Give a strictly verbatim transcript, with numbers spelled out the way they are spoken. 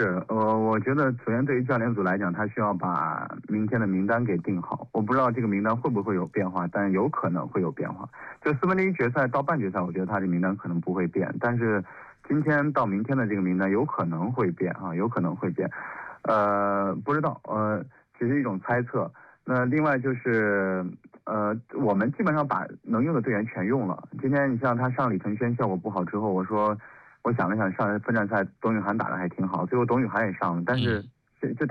是，呃，我觉得首先对于教练组来讲，他需要把明天的名单给定好。我不知道这个名单会不会有变化，但有可能会有变化。就四分之一决赛到半决赛，我觉得他这名单可能不会变，但是今天到明天的这个名单有可能会变啊，有可能会变。呃，不知道，呃，只是一种猜测。那另外就是，呃，我们基本上把能用的队员全用了。今天你像他上李承轩效果不好之后，我说。我想了想，上分站赛董雨涵打得还挺好，最后董雨涵也上了，但是就就打。